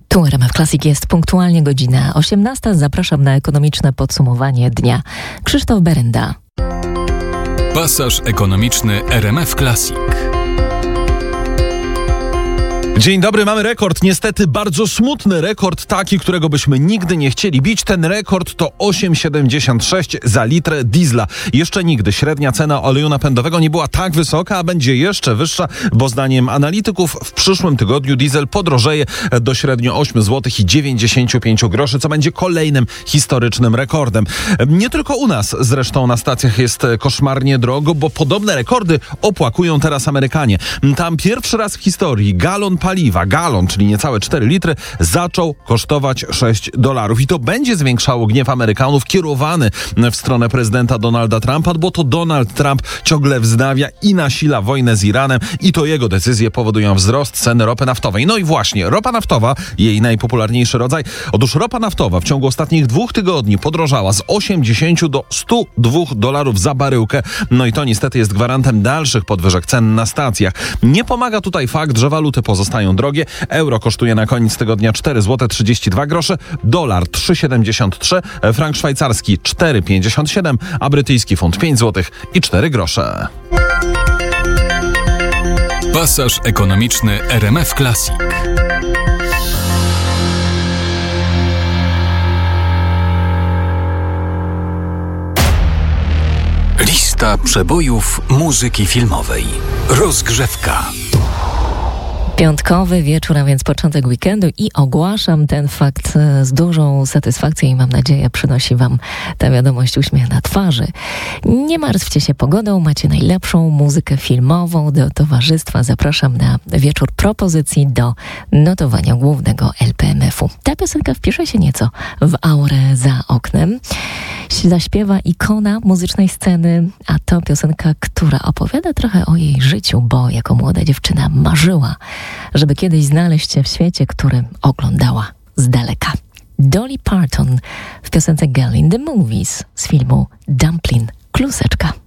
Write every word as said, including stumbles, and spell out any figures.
Tu R M F Classic, jest punktualnie godzina osiemnasta. Zapraszam na ekonomiczne podsumowanie dnia. Krzysztof Berenda. Pasaż ekonomiczny R M F Classic. Dzień dobry, mamy rekord, niestety bardzo smutny rekord, taki, którego byśmy nigdy nie chcieli bić. Ten rekord to osiem siedemdziesiąt sześć za litrę diesla. Jeszcze nigdy średnia cena oleju napędowego nie była tak wysoka, a będzie jeszcze wyższa, bo zdaniem analityków w przyszłym tygodniu diesel podrożeje do średnio osiem złotych dziewięćdziesiąt pięć groszy, co będzie kolejnym historycznym rekordem. Nie tylko u nas zresztą na stacjach jest koszmarnie drogo, bo podobne rekordy opłakują teraz Amerykanie. Tam pierwszy raz w historii galon paliwa, galon, czyli niecałe cztery litry, zaczął kosztować sześć dolarów. I to będzie zwiększało gniew Amerykanów kierowany w stronę prezydenta Donalda Trumpa, bo to Donald Trump ciągle wznawia i nasila wojnę z Iranem i to jego decyzje powodują wzrost ceny ropy naftowej. No i właśnie, ropa naftowa, jej najpopularniejszy rodzaj. Otóż ropa naftowa w ciągu ostatnich dwóch tygodni podrożała z osiemdziesięciu do stu dwóch dolarów za baryłkę. No i to niestety jest gwarantem dalszych podwyżek cen na stacjach. Nie pomaga tutaj fakt, że waluty pozostają drogie. Euro kosztuje na koniec tygodnia cztery złote trzydzieści dwa grosze, dolar trzy siedemdziesiąt trzy, frank szwajcarski cztery pięćdziesiąt siedem, a brytyjski funt pięć złotych i cztery grosze. Pasaż ekonomiczny R M F Classic. Lista przebojów muzyki filmowej. Rozgrzewka. Piątkowy wieczór, a więc początek weekendu i ogłaszam ten fakt z dużą satysfakcją i mam nadzieję przynosi wam ta wiadomość uśmiech na twarzy. Nie martwcie się pogodą, macie najlepszą muzykę filmową do towarzystwa. Zapraszam na wieczór propozycji do notowania głównego L P M F u. Ta piosenka wpisze się nieco w aurę za oknem. Zaśpiewa ikona muzycznej sceny, a to piosenka, która opowiada trochę o jej życiu, bo jako młoda dziewczyna marzyła, żeby kiedyś znaleźć się w świecie, który oglądała z daleka. Dolly Parton w piosence Girl in the Movies z filmu Dumpling. Kluseczka.